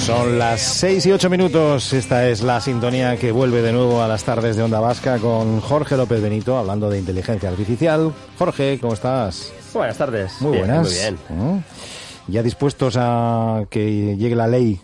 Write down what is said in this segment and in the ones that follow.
Son las 6:08. Esta es la sintonía que vuelve de nuevo a las tardes de Onda Vasca con Jorge López Benito, hablando de inteligencia artificial. Jorge, ¿cómo estás? Buenas tardes. Muy buenas. Muy bien. ¿Ya dispuestos a que llegue la ley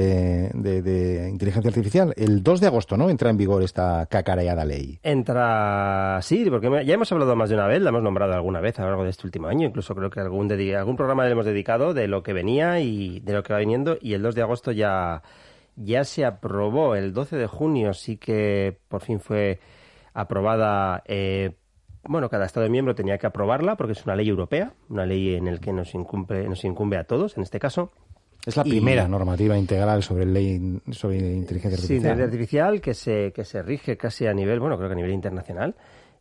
de inteligencia artificial? El 2 de agosto, ¿no? Entra en vigor esta cacareada ley. Sí, porque ya hemos hablado más de una vez, la hemos nombrado alguna vez a lo largo de este último año, incluso creo que algún programa le hemos dedicado de lo que venía y de lo que va viniendo, y el 2 de agosto ya se aprobó. El 12 de junio sí que por fin fue aprobada. Cada Estado miembro tenía que aprobarla porque es una ley europea, una ley en la que nos incumbe a todos, en este caso. Es la primera normativa integral sobre inteligencia artificial. Sí, inteligencia artificial que se rige casi a nivel, creo que a nivel internacional.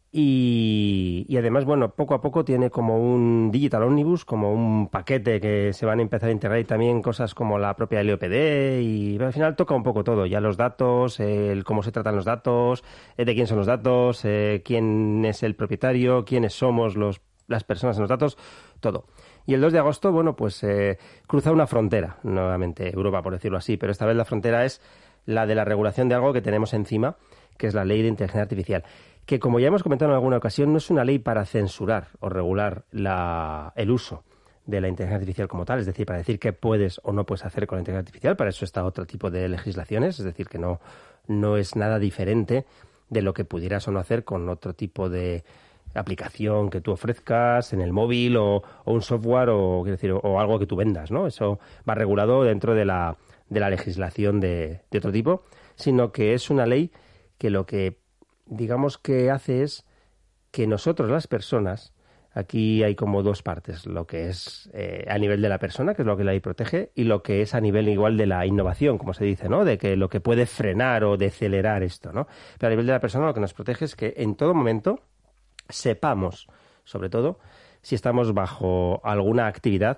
Y además, poco a poco tiene como un Digital Omnibus, como un paquete que se van a empezar a integrar, y también cosas como la propia LOPD, y al final toca un poco todo, ya los datos, cómo se tratan los datos, de quién son los datos, quién es el propietario, quiénes somos las personas en los datos, todo. Y el 2 de agosto, cruza una frontera, nuevamente Europa, por decirlo así, pero esta vez la frontera es la de la regulación de algo que tenemos encima, que es la ley de inteligencia artificial, que, como ya hemos comentado en alguna ocasión, no es una ley para censurar o regular el uso de la inteligencia artificial como tal, es decir, para decir qué puedes o no puedes hacer con la inteligencia artificial. Para eso está otro tipo de legislaciones, es decir, que no es nada diferente de lo que pudieras o no hacer con otro tipo de aplicación que tú ofrezcas en el móvil o un software o algo que tú vendas, ¿no? Eso va regulado dentro de la legislación de otro tipo, sino que es una ley que lo que digamos que hace es que nosotros, las personas, aquí hay como dos partes, lo que es a nivel de la persona, que es lo que la ley protege, y lo que es a nivel igual de la innovación, como se dice, ¿no? De que lo que puede frenar o decelerar esto, ¿no? Pero a nivel de la persona lo que nos protege es que en todo momento sepamos, sobre todo, si estamos bajo alguna actividad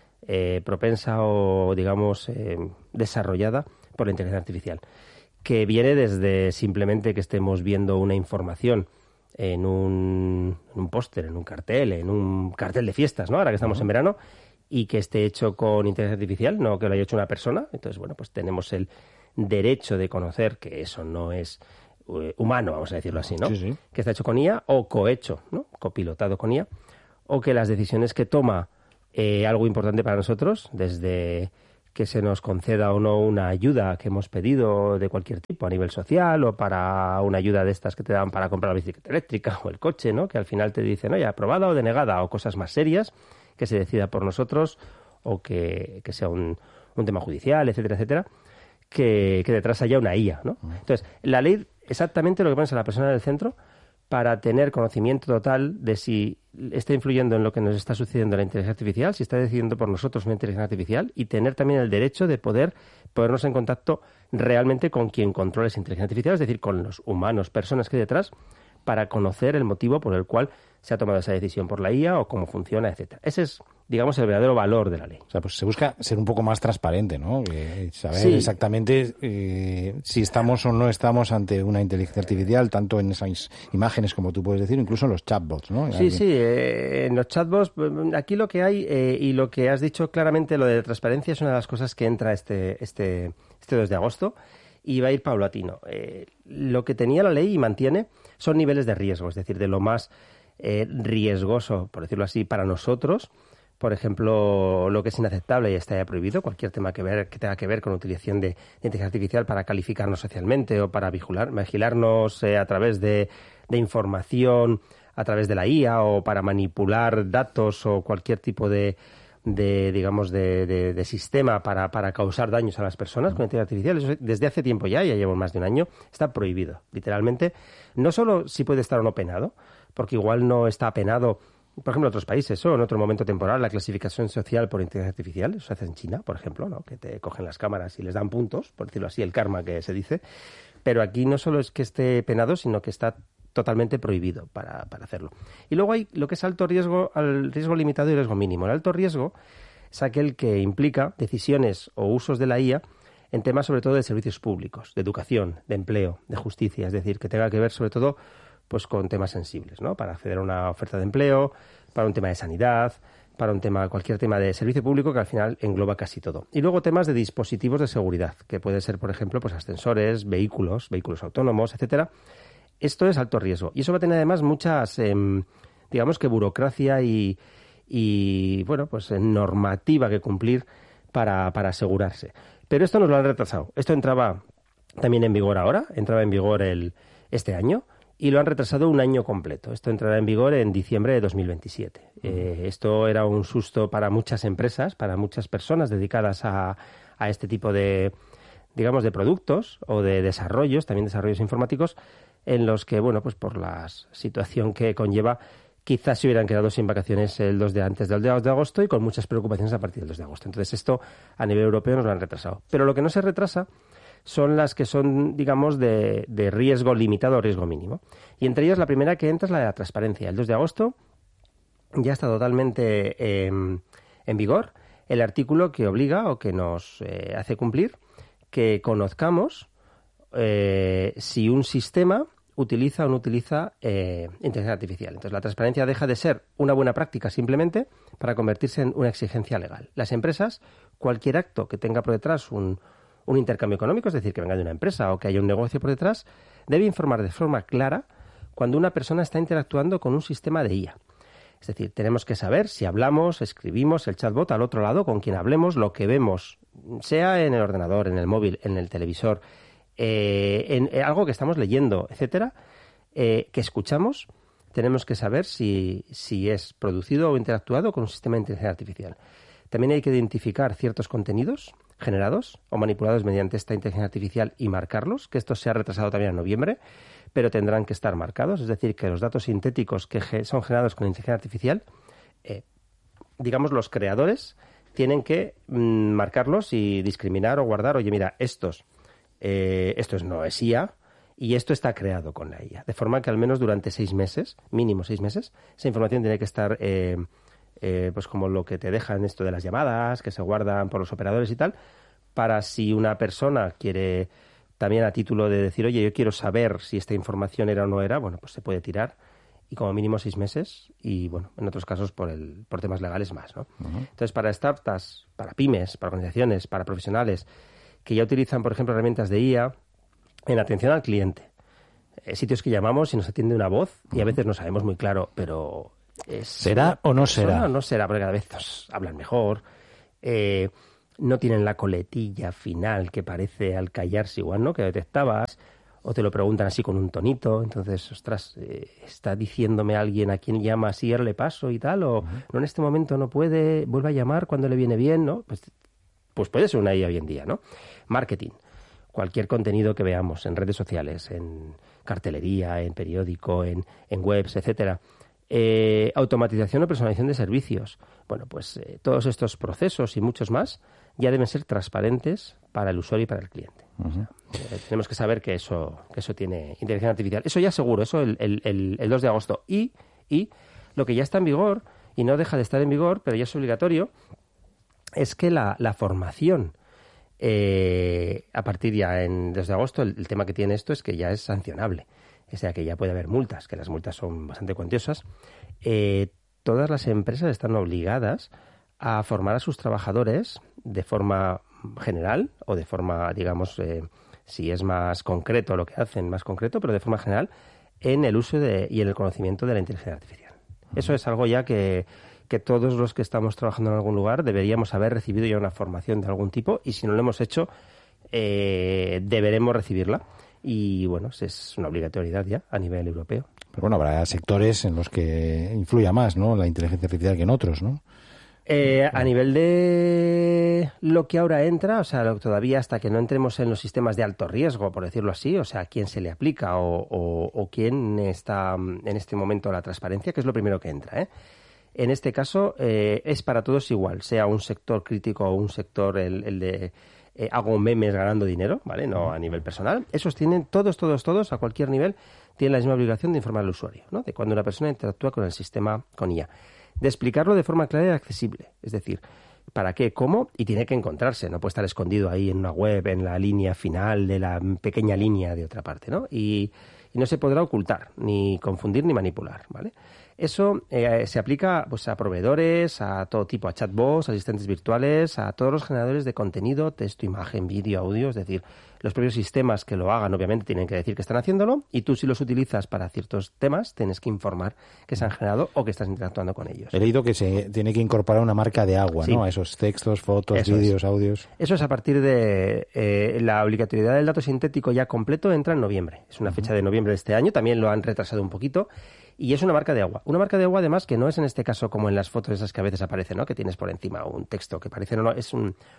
propensa o, digamos, desarrollada por la inteligencia artificial, que viene desde simplemente que estemos viendo una información en un póster, en un cartel de fiestas, ¿no? Ahora que estamos en verano, y que esté hecho con inteligencia artificial, no que lo haya hecho una persona. Entonces, tenemos el derecho de conocer que eso no es humano, vamos a decirlo así, ¿no? Sí. Que está hecho con IA o cohecho, ¿no? Copilotado con IA, o que las decisiones que toma algo importante para nosotros, desde que se nos conceda o no una ayuda que hemos pedido de cualquier tipo a nivel social, o para una ayuda de estas que te dan para comprar la bicicleta eléctrica o el coche, ¿no? Que al final te dicen, oye, aprobada o denegada, o cosas más serias que se decida por nosotros, o que sea un tema judicial, etcétera, etcétera, que detrás haya una IA, ¿no? Entonces, la ley exactamente lo que pones a la persona en el centro para tener conocimiento total de si está influyendo en lo que nos está sucediendo la inteligencia artificial, si está decidiendo por nosotros una inteligencia artificial, y tener también el derecho de ponernos en contacto realmente con quien controla esa inteligencia artificial, es decir, con los humanos, personas que hay detrás, para conocer el motivo por el cual se ha tomado esa decisión por la IA o cómo funciona, etcétera. Ese es, digamos, el verdadero valor de la ley. O sea, pues se busca ser un poco más transparente, ¿no? Saber exactamente si estamos o no estamos ante una inteligencia artificial, tanto en esas imágenes, como tú puedes decir, incluso en los chatbots, ¿no? En los chatbots, aquí lo que hay, y lo que has dicho claramente, lo de transparencia, es una de las cosas que entra este 2 de agosto, y va a ir paulatino. Lo que tenía la ley y mantiene son niveles de riesgo, es decir, de lo más riesgoso, por decirlo así, para nosotros. Por ejemplo, lo que es inaceptable y está ya prohibido, cualquier tema que tenga que ver con utilización de inteligencia artificial para calificarnos socialmente o para vigilarnos a través de información, a través de la IA, o para manipular datos o cualquier tipo de sistema para causar daños a las personas con inteligencia artificial. Eso desde hace tiempo ya llevo más de un año, está prohibido, literalmente. No solo si puede estar o no penado, porque igual no está penado, por ejemplo, en otros países, o en otro momento temporal, la clasificación social por inteligencia artificial. Eso se hace en China, por ejemplo, ¿no? Que te cogen las cámaras y les dan puntos, por decirlo así, el karma que se dice. Pero aquí no solo es que esté penado, sino que está totalmente prohibido para hacerlo. Y luego hay lo que es alto riesgo, al riesgo limitado y riesgo mínimo. El alto riesgo es aquel que implica decisiones o usos de la IA en temas sobre todo de servicios públicos, de educación, de empleo, de justicia, es decir, que tenga que ver sobre todo con temas sensibles, ¿no? Para acceder a una oferta de empleo, para un tema de sanidad, para cualquier tema de servicio público que al final engloba casi todo. Y luego temas de dispositivos de seguridad, que puede ser, por ejemplo, pues ascensores, vehículos autónomos, etcétera. Esto es alto riesgo. Y eso va a tener además muchas, digamos que burocracia y bueno, pues normativa que cumplir para asegurarse. Pero esto nos lo han retrasado. Esto entraba también en vigor ahora, entraba en vigor este año, y lo han retrasado un año completo. Esto entrará en vigor en diciembre de 2027. Esto era un susto para muchas empresas, para muchas personas dedicadas a este tipo de, digamos, de productos o de desarrollos, también desarrollos informáticos, en los que, bueno, pues por la situación que conlleva, quizás se hubieran quedado sin vacaciones el 2 de antes del 2 de agosto y con muchas preocupaciones a partir del 2 de agosto. Entonces esto a nivel europeo nos lo han retrasado. Pero lo que no se retrasa son las que son, digamos, de riesgo limitado o riesgo mínimo. Y entre ellas la primera que entra es la de la transparencia. El 2 de agosto ya está totalmente en vigor el artículo que obliga o que nos hace cumplir que conozcamos si un sistema utiliza o no utiliza inteligencia artificial. Entonces, la transparencia deja de ser una buena práctica simplemente para convertirse en una exigencia legal. Las empresas, cualquier acto que tenga por detrás un intercambio económico, es decir, que venga de una empresa o que haya un negocio por detrás, debe informar de forma clara cuando una persona está interactuando con un sistema de IA. Es decir, tenemos que saber si hablamos, escribimos el chatbot al otro lado, con quien hablemos, lo que vemos, sea en el ordenador, en el móvil, en el televisor, en algo que estamos leyendo, etcétera, que escuchamos, tenemos que saber si es producido o interactuado con un sistema de inteligencia artificial. También hay que identificar ciertos contenidos generados o manipulados mediante esta inteligencia artificial y marcarlos, que esto se ha retrasado también a noviembre, pero tendrán que estar marcados, es decir, que los datos sintéticos que son generados con inteligencia artificial, digamos, los creadores tienen que marcarlos y discriminar o guardar, oye, mira, esto no es IA y esto está creado con la IA. De forma que al menos durante 6 meses, mínimo 6 meses, esa información tiene que estar pues como lo que te dejan esto de las llamadas, que se guardan por los operadores y tal, para si una persona quiere también a título de decir, oye, yo quiero saber si esta información era o no era, bueno, pues se puede tirar y como mínimo 6 meses y, bueno, en otros casos por temas legales más, ¿no? Uh-huh. Entonces, para startups, para pymes, para organizaciones, para profesionales que ya utilizan, por ejemplo, herramientas de IA en atención al cliente, sitios que llamamos y nos atiende una voz y a veces no sabemos muy claro, pero... ¿Será o no será? No será, porque cada vez hablan mejor, no tienen la coletilla final que parece al callarse igual, ¿no? Que detectabas, o te lo preguntan así con un tonito, entonces, ostras, está diciéndome alguien a quién llama así, ahora le paso y tal, o no, en este momento no puede, vuelve a llamar cuando le viene bien, ¿no? Pues puede ser una IA hoy en día, ¿no? Marketing, cualquier contenido que veamos en redes sociales, en cartelería, en periódico, en webs, etcétera. Automatización o personalización de servicios. Bueno, pues todos estos procesos y muchos más ya deben ser transparentes para el usuario y para el cliente. Uh-huh. O sea, tenemos que saber que eso tiene inteligencia artificial. Eso ya seguro, eso el 2 de agosto. Y lo que ya está en vigor, y no deja de estar en vigor, pero ya es obligatorio, es que la formación a partir ya en 2 de agosto, el tema que tiene esto es que ya es sancionable. O sea, que ya puede haber multas, que las multas son bastante cuantiosas. Todas las empresas están obligadas a formar a sus trabajadores de forma general o de forma, digamos, si es más concreto lo que hacen, más concreto, pero de forma general, en el uso y en el conocimiento de la inteligencia artificial. Eso es algo ya que todos los que estamos trabajando en algún lugar deberíamos haber recibido ya una formación de algún tipo y si no lo hemos hecho, deberemos recibirla. Y bueno, es una obligatoriedad ya a nivel europeo. Pero bueno, habrá sectores en los que influya más, ¿no?, la inteligencia artificial que en otros, ¿no? A nivel de lo que ahora entra, o sea, todavía hasta que no entremos en los sistemas de alto riesgo, por decirlo así, o sea, quién se le aplica o quién está en este momento la transparencia, que es lo primero que entra, ¿eh? En este caso es para todos igual, sea un sector crítico o un sector el de... hago memes ganando dinero, ¿vale? No a nivel personal. Esos tienen, todos, a cualquier nivel, tienen la misma obligación de informar al usuario, ¿no? De cuando una persona interactúa con el sistema, con IA. De explicarlo de forma clara y accesible. Es decir, para qué, cómo, y tiene que encontrarse. No puede estar escondido ahí en una web, en la línea final de la pequeña línea de otra parte, ¿no? Y no se podrá ocultar, ni confundir, ni manipular, ¿vale? Eso se aplica pues, a proveedores, a todo tipo, a chatbots, asistentes virtuales, a todos los generadores de contenido, texto, imagen, vídeo, audio, es decir, los propios sistemas que lo hagan obviamente tienen que decir que están haciéndolo y tú si los utilizas para ciertos temas tienes que informar que se han generado o que estás interactuando con ellos. He leído que se tiene que incorporar una marca de agua, sí, ¿no? A esos textos, fotos, vídeos, audios. Eso es a partir de la obligatoriedad del dato sintético ya completo entra en noviembre. Es una fecha de noviembre de este año, también lo han retrasado un poquito. Y es una marca de agua. Una marca de agua, además, que no es en este caso como en las fotos esas que a veces aparecen, ¿no? Que tienes por encima un texto que parece, no, es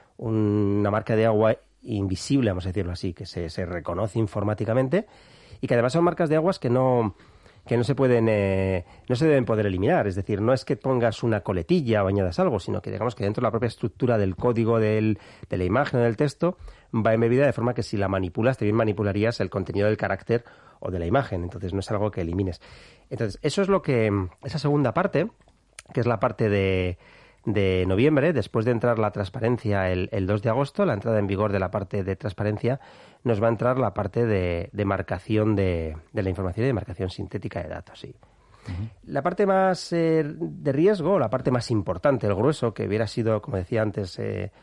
una marca de agua invisible, vamos a decirlo así, que se reconoce informáticamente y que además son marcas de aguas que no se pueden, no se deben poder eliminar. Es decir, no es que pongas una coletilla o añadas algo, sino que digamos que dentro de la propia estructura del código de la imagen o del texto va embebida de forma que si la manipulas, también manipularías el contenido del carácter o de la imagen. Entonces no es algo que elimines. Entonces eso es esa segunda parte, que es la parte de noviembre, después de entrar la transparencia el 2 de agosto, la entrada en vigor de la parte de transparencia, nos va a entrar la parte de marcación de la información y de marcación sintética de datos. Sí. Uh-huh. La parte más de riesgo, la parte más importante, el grueso, que hubiera sido, como decía antes,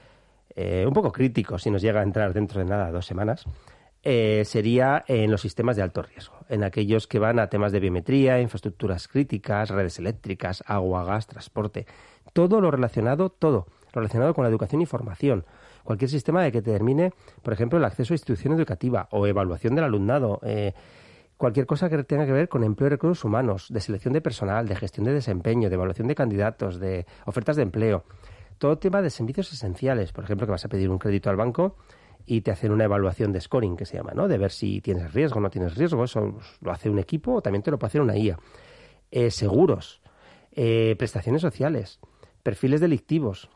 un poco crítico si nos llega a entrar dentro de nada 2 semanas, sería en los sistemas de alto riesgo, en aquellos que van a temas de biometría, infraestructuras críticas, redes eléctricas, agua, gas, transporte, todo lo relacionado con la educación y formación. Cualquier sistema de que determine, por ejemplo, el acceso a institución educativa o evaluación del alumnado, cualquier cosa que tenga que ver con empleo y recursos humanos, de selección de personal, de gestión de desempeño, de evaluación de candidatos, de ofertas de empleo, todo tema de servicios esenciales, por ejemplo, que vas a pedir un crédito al banco y te hacen una evaluación de scoring, que se llama, ¿no? De ver si tienes riesgo o no tienes riesgo. Eso lo hace un equipo o también te lo puede hacer una IA. Seguros, prestaciones sociales, perfiles delictivos,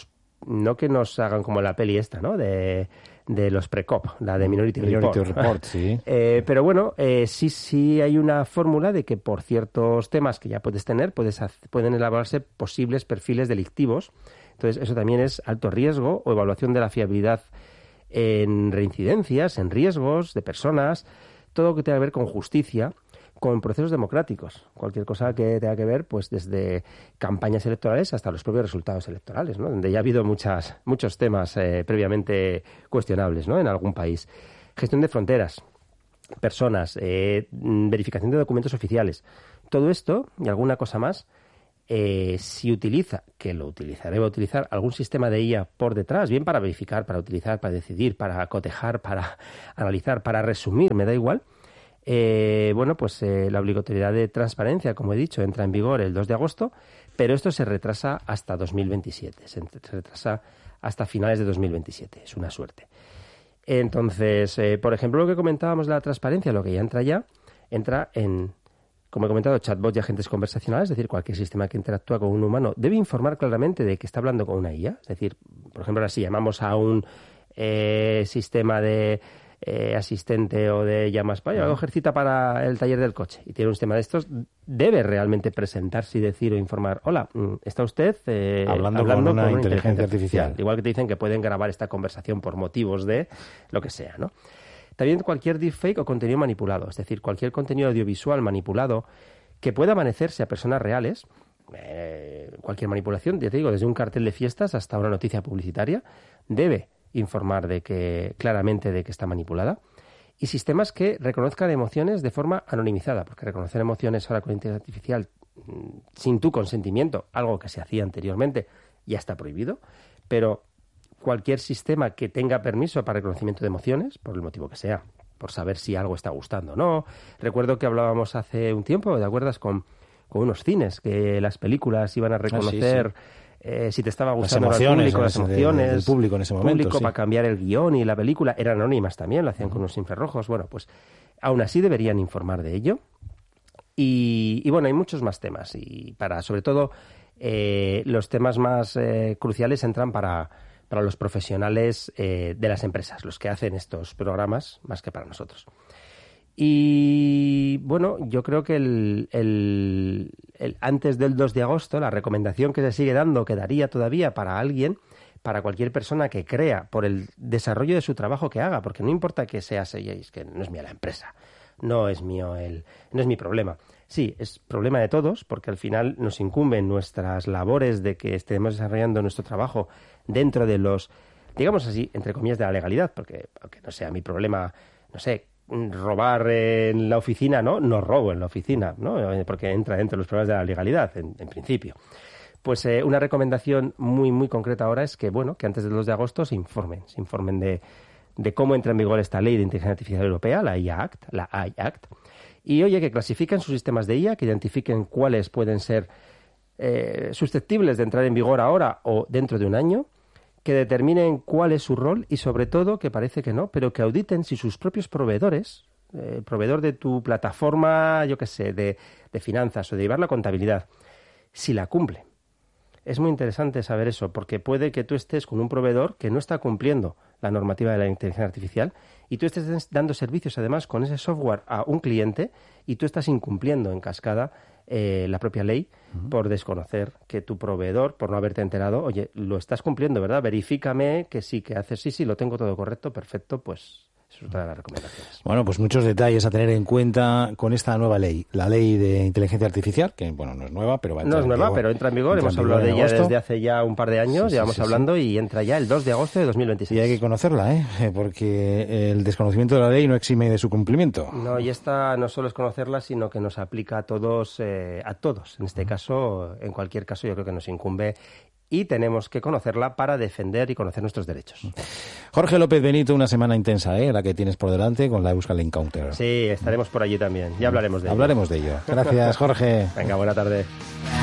no que nos hagan como la peli esta, ¿no? De los Precop, la de Minority Report. Sí. Pero bueno, sí hay una fórmula de que por ciertos temas que ya puedes tener, pueden elaborarse posibles perfiles delictivos. Entonces, eso también es alto riesgo o evaluación de la fiabilidad en reincidencias, en riesgos de personas, todo lo que tenga que ver con justicia, con procesos democráticos, cualquier cosa que tenga que ver, pues desde campañas electorales hasta los propios resultados electorales, ¿no? Donde ya ha habido muchos temas previamente cuestionables, ¿no? En algún país. Gestión de fronteras, personas, verificación de documentos oficiales. Todo esto y alguna cosa más, si utiliza, que lo utilizaré, va a utilizar algún sistema de IA por detrás, bien para verificar, para utilizar, para decidir, para cotejar, para analizar, para resumir, me da igual. La obligatoriedad de transparencia, como he dicho, entra en vigor el 2 de agosto, pero esto se retrasa hasta 2027, se retrasa hasta finales de 2027, es una suerte. Entonces, por ejemplo, lo que comentábamos de la transparencia, lo que ya entra en, como he comentado, chatbots y agentes conversacionales, es decir, cualquier sistema que interactúa con un humano debe informar claramente de que está hablando con una IA, es decir, por ejemplo, ahora si llamamos a un sistema de asistente o de llamas para coger cita para el taller del coche y tiene un sistema de estos, debe realmente presentarse y decir o informar: hola, ¿está usted hablando con una inteligencia artificial? Igual que te dicen que pueden grabar esta conversación por motivos de lo que sea, ¿no? También cualquier deepfake o contenido manipulado, es decir, cualquier contenido audiovisual manipulado que pueda amanecerse a personas reales, cualquier manipulación, ya te digo, desde un cartel de fiestas hasta una noticia publicitaria, debe informar claramente de que está manipulada. Y sistemas que reconozcan emociones de forma anonimizada, porque reconocer emociones ahora con inteligencia artificial sin tu consentimiento, algo que se hacía anteriormente, ya está prohibido, pero cualquier sistema que tenga permiso para reconocimiento de emociones, por el motivo que sea, por saber si algo está gustando o no. Recuerdo que hablábamos hace un tiempo, ¿te acuerdas? Con unos cines, que las películas iban a reconocer si te estaba gustando las emociones del público en ese momento, para cambiar el guión y la película. Eran anónimas también, lo hacían con unos infrarrojos. Bueno, pues aún así deberían informar de ello. Y bueno, hay muchos más temas. Y sobre todo, los temas más cruciales entran para los profesionales de las empresas, los que hacen estos programas, más que para nosotros. Y bueno, yo creo que antes del 2 de agosto, la recomendación que se sigue dando, que daría todavía para alguien, para cualquier persona que crea por el desarrollo de su trabajo que haga, porque no importa que sea es que no es mía la empresa, no es mi problema. Sí, es problema de todos, porque al final nos incumben nuestras labores de que estemos desarrollando nuestro trabajo dentro de los, digamos así, entre comillas, de la legalidad, porque aunque no sea mi problema, no sé, robar en la oficina, no robo en la oficina, ¿no? Porque entra dentro de los problemas de la legalidad, en principio. Pues una recomendación muy, muy concreta ahora es que, bueno, que antes del 2 de agosto se informen de cómo entra en vigor esta ley de inteligencia artificial europea, la AI Act, y oye, que clasifiquen sus sistemas de IA, que identifiquen cuáles pueden ser susceptibles de entrar en vigor ahora o dentro de un año, que determinen cuál es su rol y sobre todo, que parece que no, pero que auditen si sus propios proveedores, el proveedor de tu plataforma, yo qué sé, de finanzas o de llevar la contabilidad, si la cumple. Es muy interesante saber eso, porque puede que tú estés con un proveedor que no está cumpliendo la normativa de la inteligencia artificial y tú estés dando servicios además con ese software a un cliente y tú estás incumpliendo en cascada la propia ley por desconocer que tu proveedor, por no haberte enterado, oye, lo estás cumpliendo, ¿verdad? Verifícame que sí, que haces sí, lo tengo todo correcto, perfecto, pues eso es otra de las recomendaciones. Bueno, pues muchos detalles a tener en cuenta con esta nueva ley, la ley de inteligencia artificial, que bueno, no es nueva, pero va a entrar en vigor. No es nueva, pero entra en vigor. Hemos hablado de ella desde hace ya un par de años, llevamos hablando y entra ya el 2 de agosto de 2026. Y hay que conocerla, porque el desconocimiento de la ley no exime de su cumplimiento. No, y esta no solo es conocerla, sino que nos aplica a todos. En este caso, en cualquier caso, yo creo que nos incumbe y tenemos que conocerla para defender y conocer nuestros derechos. Jorge López Benito, una semana intensa, la que tienes por delante con la Euskal Encounter. Sí, estaremos por allí también. Ya hablaremos de ello. Hablaremos de ello. Gracias, Jorge. Venga, buena tarde.